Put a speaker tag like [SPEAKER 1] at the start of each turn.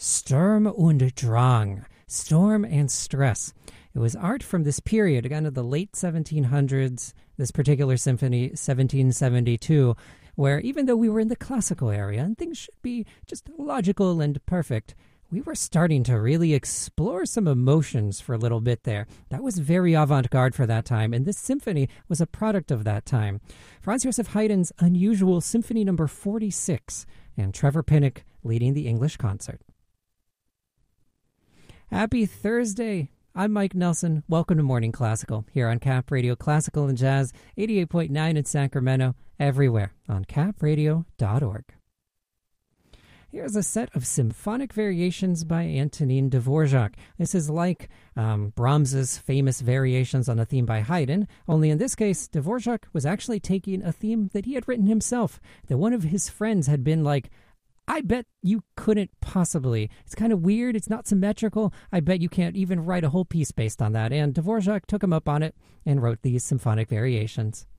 [SPEAKER 1] Sturm und Drang, Storm and Stress. It was art from this period, again of the late 1700s, this particular symphony, 1772, where even though we were in the classical area and things should be just logical and perfect, we were starting to really explore some emotions for a little bit there. That was very avant-garde for that time, and this symphony was a product of that time. Franz Joseph Haydn's unusual Symphony No. 46, and Trevor Pinnock leading the English concert. Happy Thursday. I'm Mike Nelson. Welcome to Morning Classical here on Cap Radio Classical and Jazz, 88.9 in Sacramento, everywhere on capradio.org. Here's a set of symphonic variations by Antonin Dvorak. This is like Brahms's famous variations on a theme by Haydn, only in this case, Dvorak was actually taking a theme that he had written himself, that one of his friends had been like, I bet you couldn't possibly. It's kind of weird. It's not symmetrical. I bet you can't even write a whole piece based on that. And Dvorak took him up on it and wrote these symphonic variations.